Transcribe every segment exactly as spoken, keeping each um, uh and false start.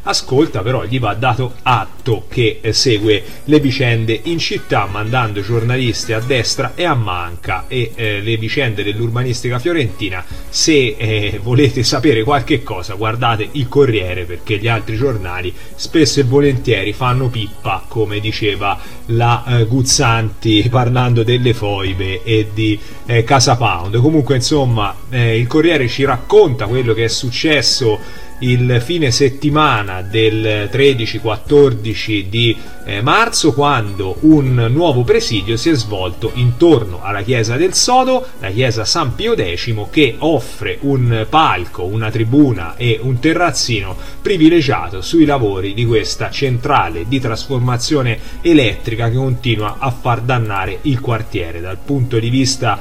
ascolta, però gli va dato atto che eh, segue le vicende in città, mandando giornalisti a destra e a manca, e eh, le vicende dell'urbanistica fiorentina, se eh, volete sapere qualche cosa guardate il Corriere, perché gli altri giornali spesso e volentieri fanno pippa, come diceva la eh, Guzzanti parlando delle foibe e di eh, Casa Pound. Comunque insomma eh, il Corriere ci racconta quello che è successo il fine settimana del tredici quattordici di eh, marzo, quando un nuovo presidio si è svolto intorno alla chiesa del Sodo, la chiesa San Pio X, che offre un palco, una tribuna e un terrazzino privilegiato sui lavori di questa centrale di trasformazione elettrica che continua a far dannare il quartiere dal punto di vista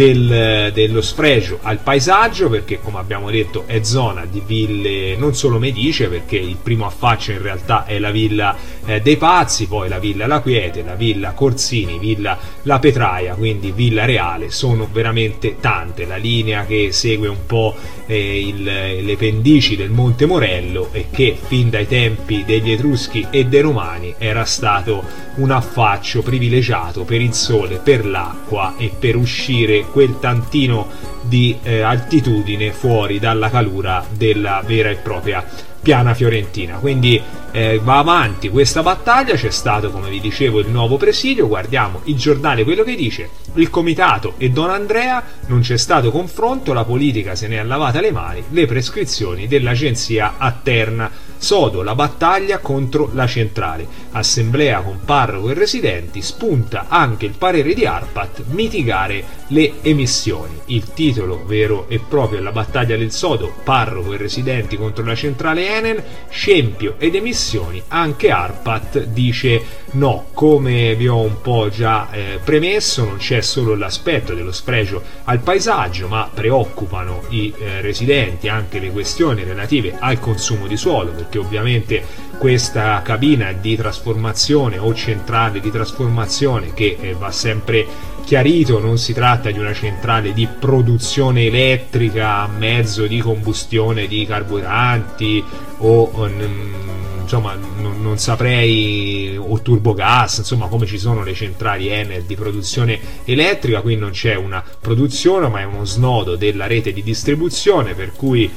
del, dello sfregio al paesaggio, perché come abbiamo detto è zona di ville non solo medicee, perché il primo affaccio in realtà è la villa eh, dei Pazzi, poi la villa La Quiete, la villa Corsini, villa La Petraia, quindi Villa Reale. Sono veramente tante, la linea che segue un po' eh, il, le pendici del Monte Morello, e che fin dai tempi degli Etruschi e dei Romani era stato un affaccio privilegiato per il sole, per l'acqua e per uscire quel tantino di eh, altitudine fuori dalla calura della vera e propria piana fiorentina. Quindi eh, va avanti questa battaglia, c'è stato, come vi dicevo, il nuovo presidio. Guardiamo il giornale, quello che dice: il comitato e Don Andrea, non c'è stato confronto, la politica se ne è lavata le mani, le prescrizioni dell'agenzia a Terna, Sodo, la battaglia contro la centrale, assemblea con parroco e residenti, spunta anche il parere di Arpat, mitigare le emissioni. Il titolo vero e proprio è la battaglia del Sodo, parroco e residenti contro la centrale Enel, scempio ed emissioni, anche Arpat dice no. Come vi ho un po' già eh, premesso, non c'è solo l'aspetto dello sfregio al paesaggio, ma preoccupano i eh, residenti anche le questioni relative al consumo di suolo, perché ovviamente questa cabina di trasformazione o centrale di trasformazione, che eh, va sempre chiarito, non si tratta di una centrale di produzione elettrica a mezzo di combustione di carburanti o, o insomma non, non saprei, o turbogas, insomma come ci sono le centrali Enel di produzione elettrica. Qui non c'è una produzione, ma è uno snodo della rete di distribuzione, per cui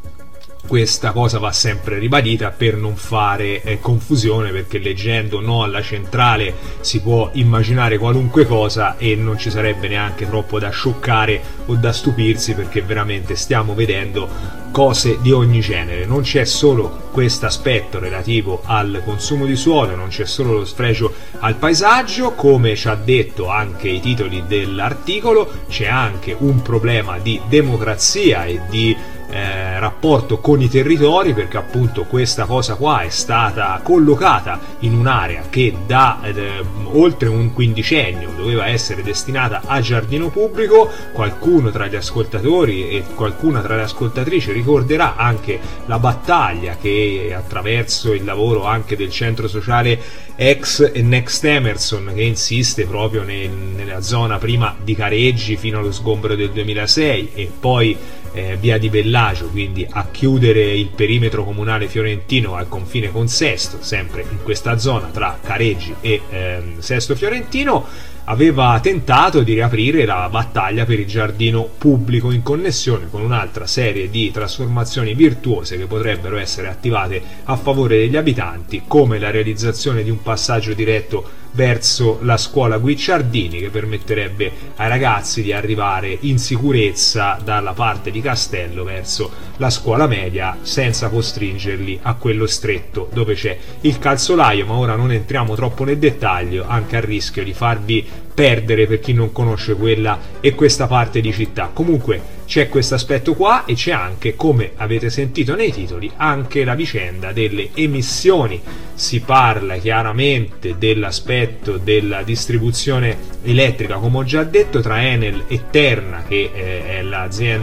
questa cosa va sempre ribadita per non fare eh, confusione, perché leggendo no alla centrale si può immaginare qualunque cosa e non ci sarebbe neanche troppo da scioccare o da stupirsi, perché veramente stiamo vedendo cose di ogni genere. Non c'è solo questo aspetto relativo al consumo di suolo, non c'è solo lo sfregio al paesaggio, come ci ha detto anche i titoli dell'articolo, c'è anche un problema di democrazia e di Eh, rapporto con i territori, perché appunto questa cosa qua è stata collocata in un'area che da eh, oltre un quindicennio doveva essere destinata a giardino pubblico. Qualcuno tra gli ascoltatori e qualcuna tra le ascoltatrici ricorderà anche la battaglia che, attraverso il lavoro anche del centro sociale ex e Next Emerson, che insiste proprio nel, nella zona prima di Careggi fino allo sgombero del duemilasei e poi Eh, via di Bellagio, quindi a chiudere il perimetro comunale fiorentino al confine con Sesto, sempre in questa zona tra Careggi e ehm, Sesto Fiorentino, aveva tentato di riaprire la battaglia per il giardino pubblico in connessione con un'altra serie di trasformazioni virtuose che potrebbero essere attivate a favore degli abitanti, come la realizzazione di un passaggio diretto verso la scuola Guicciardini, che permetterebbe ai ragazzi di arrivare in sicurezza dalla parte di Castello verso la scuola media senza costringerli a quello stretto dove c'è il calzolaio. Ma ora non entriamo troppo nel dettaglio, anche a rischio di farvi perdere per chi non conosce quella e questa parte di città. Comunque c'è questo aspetto qua, e c'è anche, come avete sentito nei titoli, anche la vicenda delle emissioni. Si parla chiaramente dell'aspetto della distribuzione elettrica, come ho già detto, tra Enel e Terna, che eh, è l'azienda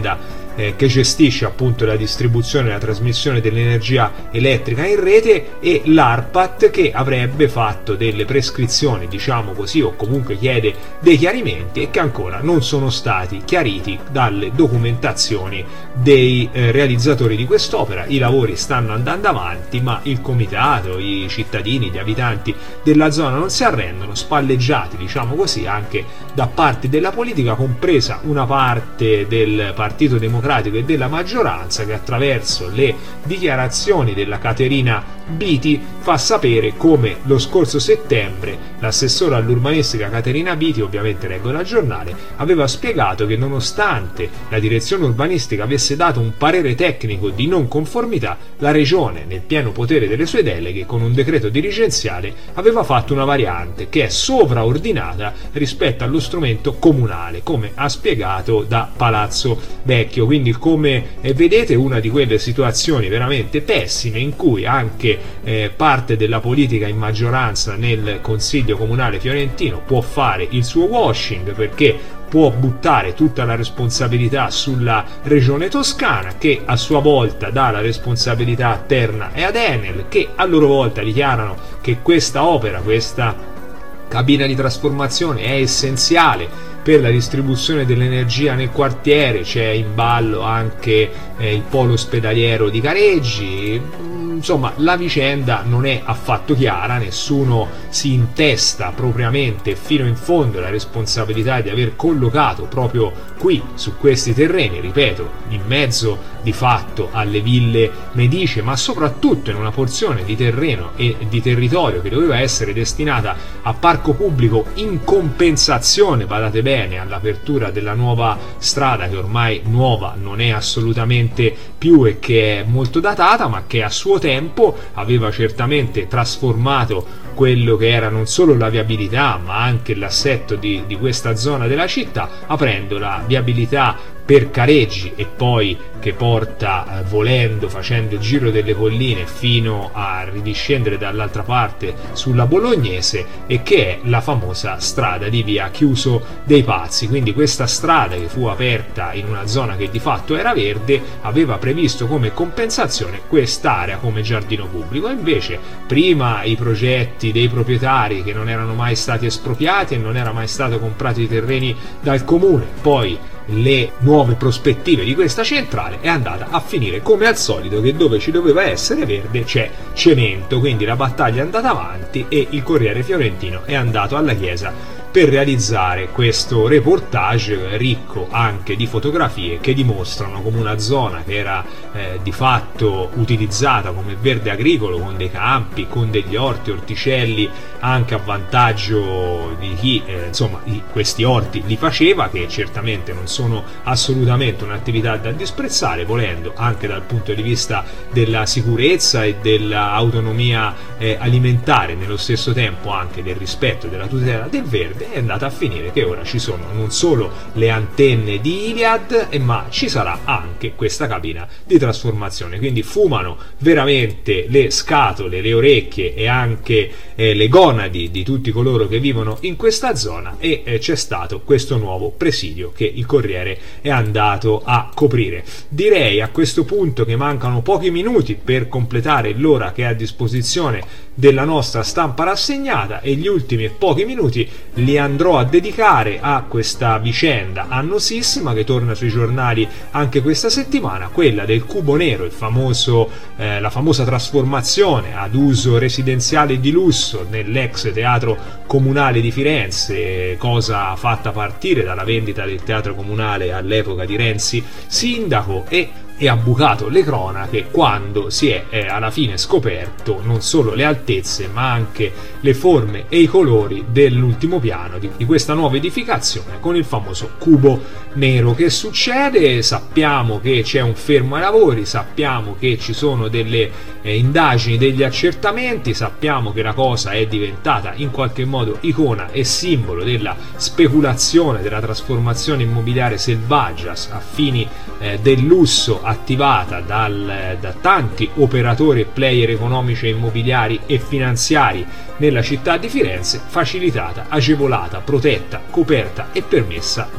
eh, che gestisce appunto la distribuzione e la trasmissione dell'energia elettrica in rete, e l'ARPAT che avrebbe fatto delle prescrizioni, diciamo così, o comunque chiede dei chiarimenti e che ancora non sono stati chiariti dalle documentazioni dei eh, realizzatori di quest'opera. I lavori stanno andando avanti, ma il comitato, i cittadini, gli abitanti della zona non si arrendono, spalleggiati, diciamo così, anche da parte della politica, compresa una parte del Partito Democratico e della maggioranza, che attraverso le dichiarazioni della Caterina Biti fa sapere come lo scorso settembre l'assessore all'urbanistica Caterina Biti, ovviamente leggo dal giornale, aveva spiegato che nonostante la direzione urbanistica avesse dato un parere tecnico di non conformità, la regione, nel pieno potere delle sue deleghe, con un decreto dirigenziale aveva fatto una variante che è sovraordinata rispetto allo strumento comunale, come ha spiegato da Palazzo Vecchio. Quindi, come vedete, una di quelle situazioni veramente pessime in cui anche eh, parte della politica in maggioranza nel Consiglio Comunale fiorentino può fare il suo washing, perché può buttare tutta la responsabilità sulla regione toscana, che a sua volta dà la responsabilità a Terna e ad Enel, che a loro volta dichiarano che questa opera, questa cabina di trasformazione è essenziale per la distribuzione dell'energia nel quartiere. C'è in ballo anche eh, il polo ospedaliero di Careggi. Insomma, la vicenda non è affatto chiara, nessuno si intesta propriamente fino in fondo la responsabilità di aver collocato proprio qui, su questi terreni, ripeto, in mezzo di fatto alle ville medicee, ma soprattutto in una porzione di terreno e di territorio che doveva essere destinata a parco pubblico in compensazione, badate bene, all'apertura della nuova strada, che ormai nuova non è assolutamente più e che è molto datata, ma che a suo tempo tempo aveva certamente trasformato quello che era non solo la viabilità ma anche l'assetto di, di questa zona della città, aprendo la viabilità per Careggi e poi che porta, eh, volendo, facendo il giro delle colline fino a ridiscendere dall'altra parte sulla Bolognese, e che è la famosa strada di via Chiuso dei Pazzi. Quindi questa strada, che fu aperta in una zona che di fatto era verde, aveva previsto come compensazione quest'area come giardino pubblico. Invece prima i progetti dei proprietari, che non erano mai stati espropriati e non era mai stato comprato i terreni dal comune, poi le nuove prospettive di questa centrale, è andata a finire come al solito che dove ci doveva essere verde c'è cemento. Quindi la battaglia è andata avanti e il Corriere Fiorentino è andato alla chiesa per realizzare questo reportage ricco anche di fotografie che dimostrano come una zona che era eh, di fatto utilizzata come verde agricolo, con dei campi, con degli orti, orticelli, anche a vantaggio di chi eh, insomma questi orti li faceva, che certamente non sono assolutamente un'attività da disprezzare, volendo anche dal punto di vista della sicurezza e dell'autonomia eh, alimentare, nello stesso tempo anche del rispetto e della tutela del verde. È andata a finire che ora ci sono non solo le antenne di Iliad, ma ci sarà anche questa cabina di trasformazione. Quindi fumano veramente le scatole, le orecchie e anche eh, le gonadi di tutti coloro che vivono in questa zona, e eh, c'è stato questo nuovo presidio che il Corriere è andato a coprire. Direi a questo punto che mancano pochi minuti per completare l'ora che è a disposizione della nostra stampa rassegnata, e gli ultimi pochi minuti li andrò a dedicare a questa vicenda annosissima che torna sui giornali anche questa settimana, quella del Cubo Nero, il famoso, eh, la famosa trasformazione ad uso residenziale di lusso nell'ex teatro comunale di Firenze, cosa fatta partire dalla vendita del teatro comunale all'epoca di Renzi sindaco, e e ha bucato le cronache quando si è eh, alla fine scoperto non solo le altezze ma anche le forme e i colori dell'ultimo piano di, di questa nuova edificazione con il famoso Cubo Nero. Che succede? Sappiamo che c'è un fermo ai lavori, sappiamo che ci sono delle eh, indagini, degli accertamenti, sappiamo che la cosa è diventata in qualche modo icona e simbolo della speculazione, della trasformazione immobiliare selvaggia a fini eh, del lusso, attivata dal, da tanti operatori e player economici, immobiliari e finanziari nella città di Firenze, facilitata, agevolata, protetta, coperta e permessa da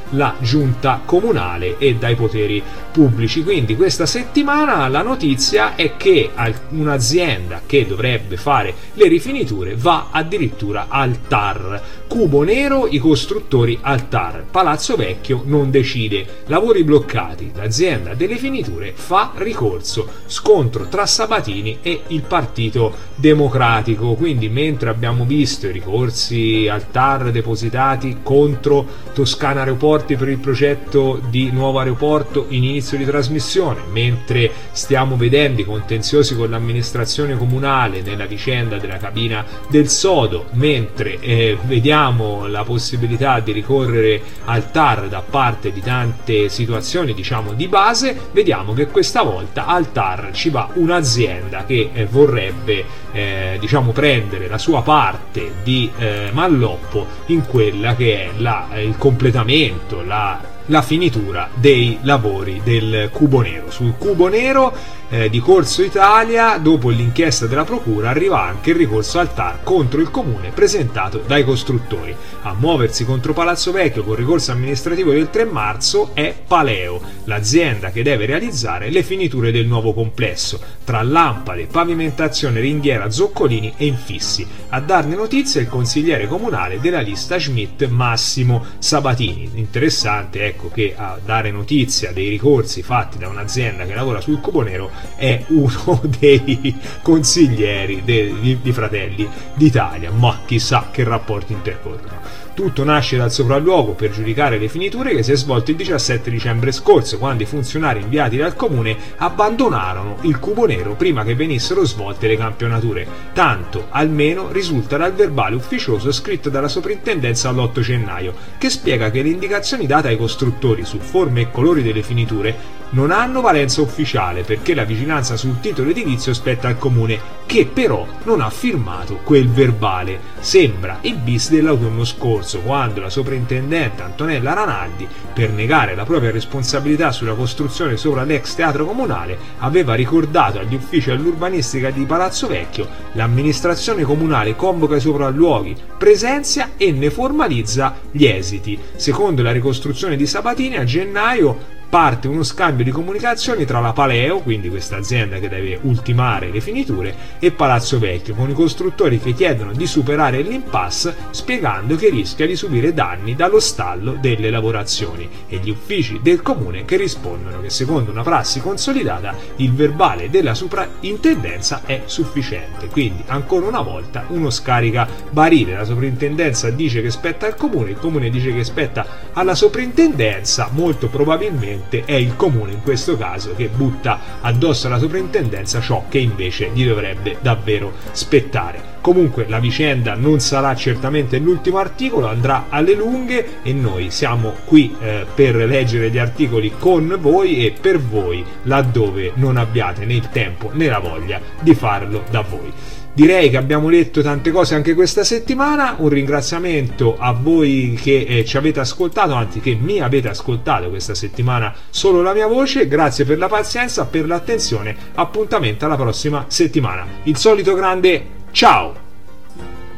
la giunta comunale e dai poteri pubblici. Quindi questa settimana la notizia è che un'azienda che dovrebbe fare le rifiniture va addirittura al T A R. Cubo nero, i costruttori al T A R. Palazzo Vecchio non decide, lavori bloccati, l'azienda delle finiture fa ricorso, scontro tra Sabatini e il Partito Democratico. Quindi mentre abbiamo visto i ricorsi al T A R depositati contro Toscana Aeroporti per il progetto di nuovo aeroporto in inizio di trasmissione, mentre stiamo vedendo i contenziosi con l'amministrazione comunale nella vicenda della cabina del sodo, mentre eh, vediamo la possibilità di ricorrere al T A R da parte di tante situazioni, diciamo, di base, vediamo che questa volta al T A R ci va un'azienda che eh, vorrebbe eh, diciamo prendere la sua parte di eh, malloppo in quella che è la, il completamento, la la finitura dei lavori del Cubo Nero. Sul Cubo Nero eh, di Corso Italia, dopo l'inchiesta della procura, arriva anche il ricorso al T A R contro il comune presentato dai costruttori. A muoversi contro Palazzo Vecchio con ricorso amministrativo del tre marzo è Paleo, l'azienda che deve realizzare le finiture del nuovo complesso, tra lampade, pavimentazione, ringhiera, zoccolini e infissi. A darne notizia il consigliere comunale della lista Schmidt Massimo Sabatini. Interessante, ecco, che a dare notizia dei ricorsi fatti da un'azienda che lavora sul Cubo Nero è uno dei consiglieri de, di, di Fratelli d'Italia, ma chissà che rapporti intercorrono. Tutto nasce dal sopralluogo per giudicare le finiture che si è svolto il diciassette dicembre scorso, quando i funzionari inviati dal comune abbandonarono il Cubo Nero prima che venissero svolte le campionature. Tanto, almeno, risulta dal verbale ufficioso scritto dalla soprintendenza l'otto gennaio, che spiega che le indicazioni date ai costruttori su forme e colori delle finiture non hanno valenza ufficiale perché la vigilanza sul titolo edilizio spetta al comune, che però non ha firmato quel verbale. Sembra il bis dell'autunno scorso, quando la soprintendente Antonella Ranaldi, per negare la propria responsabilità sulla costruzione sopra l'ex teatro comunale, aveva ricordato agli uffici all'urbanistica di Palazzo Vecchio: l'amministrazione comunale convoca i sopralluoghi, presenzia e ne formalizza gli esiti. Secondo la ricostruzione di Sabatini, a gennaio parte uno scambio di comunicazioni tra la Paleo, quindi questa azienda che deve ultimare le finiture, e Palazzo Vecchio, con i costruttori che chiedono di superare l'impasse, spiegando che rischia di subire danni dallo stallo delle lavorazioni, e gli uffici del comune che rispondono che secondo una prassi consolidata il verbale della soprintendenza è sufficiente. Quindi ancora una volta uno scarica barile, la soprintendenza dice che spetta al comune, il comune dice che spetta alla soprintendenza, molto probabilmente è il comune in questo caso che butta addosso alla soprintendenza ciò che invece gli dovrebbe davvero spettare. Comunque la vicenda non sarà certamente l'ultimo articolo, andrà alle lunghe e noi siamo qui eh, per leggere gli articoli con voi e per voi, laddove non abbiate né il tempo né la voglia di farlo da voi. Direi che abbiamo letto tante cose anche questa settimana. Un ringraziamento a voi che eh, ci avete ascoltato, anzi che mi avete ascoltato questa settimana solo la mia voce. Grazie per la pazienza, per l'attenzione. Appuntamento alla prossima settimana. Il solito grande ciao!